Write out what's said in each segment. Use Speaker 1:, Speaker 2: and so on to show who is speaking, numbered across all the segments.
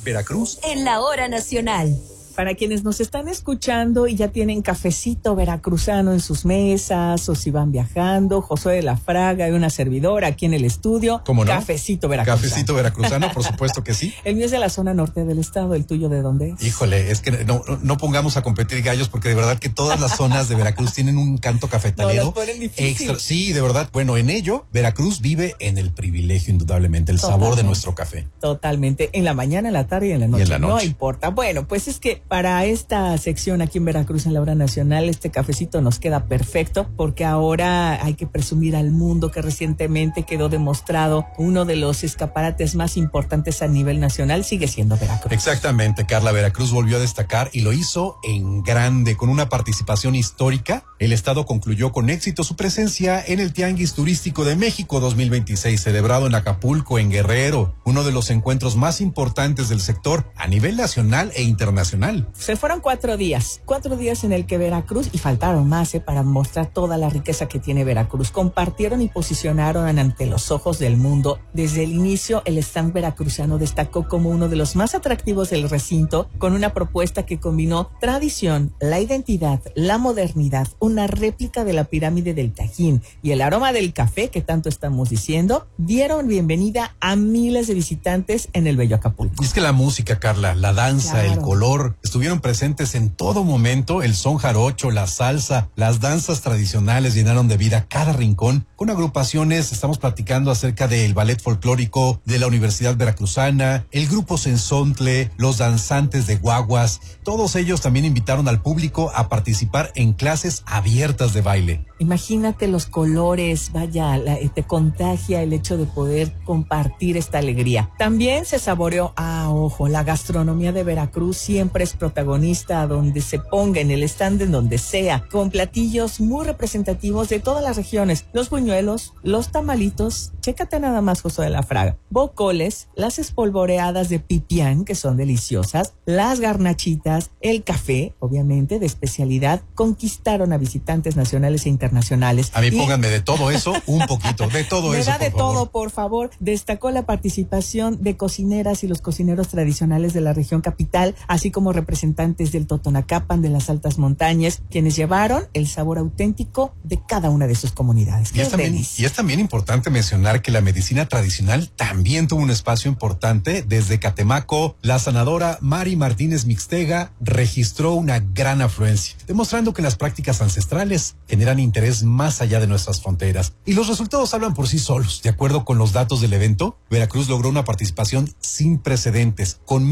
Speaker 1: Veracruz
Speaker 2: en la hora nacional.
Speaker 3: Para quienes nos están escuchando y ya tienen cafecito veracruzano en sus mesas, o si van viajando, Josué de la Fraga y una servidora aquí en el estudio.
Speaker 1: ¿Cómo no?
Speaker 3: Cafecito veracruzano.
Speaker 1: Cafecito veracruzano, por supuesto que sí.
Speaker 3: El mío es de la zona norte del estado, ¿el tuyo de dónde es?
Speaker 1: Híjole, es que no pongamos a competir gallos, porque de verdad que todas las zonas de Veracruz tienen un canto cafetalero.
Speaker 3: No, las ponen difícil.
Speaker 1: Extra. Sí, de verdad. Bueno, en ello, Veracruz vive en el privilegio, indudablemente, el sabor de nuestro café.
Speaker 3: Totalmente. En la mañana, en la tarde y en la noche.
Speaker 1: Y en la noche.
Speaker 3: No importa. Bueno, pues es que para esta sección aquí en Veracruz en la hora nacional, este cafecito nos queda perfecto, porque ahora hay que presumir al mundo que recientemente quedó demostrado uno de los escaparates más importantes a nivel nacional sigue siendo Veracruz.
Speaker 1: Exactamente, Carla. Veracruz volvió a destacar y lo hizo en grande, con una participación histórica. El estado concluyó con éxito su presencia en el Tianguis Turístico de México 2026, celebrado en Acapulco, en Guerrero, uno de los encuentros más importantes del sector a nivel nacional e internacional.
Speaker 3: Se fueron 4 días en el que Veracruz, y faltaron más para mostrar toda la riqueza que tiene Veracruz, compartieron y posicionaron ante los ojos del mundo. Desde el inicio, el stand veracruzano destacó como uno de los más atractivos del recinto, con una propuesta que combinó tradición, la identidad, la modernidad, una réplica de la pirámide del Tajín y el aroma del café que tanto estamos diciendo, dieron bienvenida a miles de visitantes en el bello Acapulco.
Speaker 1: Y es que la música, Carla, la danza,
Speaker 3: Claro.
Speaker 1: el color, estuvieron presentes en todo momento. El son jarocho, la salsa, las danzas tradicionales llenaron de vida cada rincón. Con agrupaciones, estamos platicando acerca del ballet folclórico de la Universidad Veracruzana, el grupo Sensontle, los danzantes de guaguas. Todos ellos también invitaron al público a participar en clases abiertas de baile.
Speaker 3: Imagínate los colores, vaya, te contagia el hecho de poder compartir esta alegría. También se saboreó, ojo, la gastronomía de Veracruz siempre es protagonista a donde se ponga, en el stand, en donde sea, con platillos muy representativos de todas las regiones. Los buñuelos, los tamalitos, chécate nada más, Josué de la Fraga, bocoles, las espolvoreadas de pipián, que son deliciosas, las garnachitas, el café, obviamente, de especialidad, conquistaron a visitantes nacionales e internacionales.
Speaker 1: A mí pónganme de todo eso un poquito, de todo eso,
Speaker 3: Me da de
Speaker 1: por favor.
Speaker 3: todo, por favor. Destacó la participación de cocineras y los cocineros tradicionales de la región capital, así como representantes del Totonacapan, de las altas montañas, quienes llevaron el sabor auténtico de cada una de sus comunidades.
Speaker 1: Y es también importante mencionar que la medicina tradicional también tuvo un espacio importante. Desde Catemaco, la sanadora Mari Martínez Mixtega registró una gran afluencia, demostrando que las prácticas ancestrales generan interés más allá de nuestras fronteras. Y los resultados hablan por sí solos. De acuerdo con los datos del evento, Veracruz logró una participación sin precedentes, con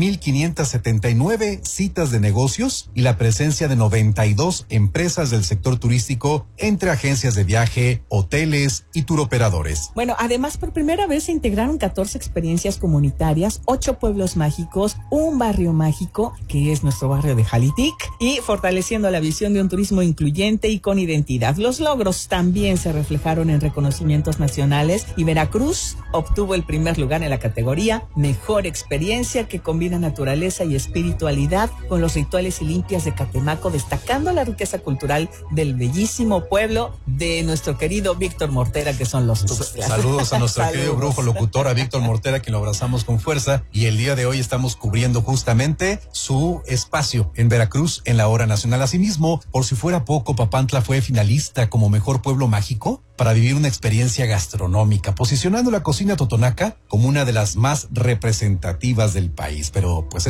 Speaker 1: 1,579 citas de negocios y la presencia de 92 empresas del sector turístico, entre agencias de viaje, hoteles y turoperadores.
Speaker 3: Bueno, además, por primera vez se integraron 14 experiencias comunitarias, 8 pueblos mágicos, un barrio mágico, que es nuestro barrio de Jalitic, y fortaleciendo la visión de un turismo incluyente y con identidad. Los logros también se reflejaron en reconocimientos nacionales y Veracruz obtuvo el primer lugar en la categoría Mejor Experiencia, que combina naturaleza y espiritualidad con los rituales y limpias de Catemaco, destacando la riqueza cultural del bellísimo pueblo de nuestro querido Víctor Mortera, que son los Tuxtlas.
Speaker 1: Saludos a nuestro
Speaker 3: Saludos.
Speaker 1: querido brujo locutor, a Víctor Mortera, quien lo abrazamos con fuerza, y el día de hoy estamos cubriendo justamente su espacio en Veracruz en la hora nacional. Asimismo, por si fuera poco, Papantla fue finalista como mejor pueblo mágico para vivir una experiencia gastronómica, posicionando la cocina totonaca como una de las más representativas del país. Pero pues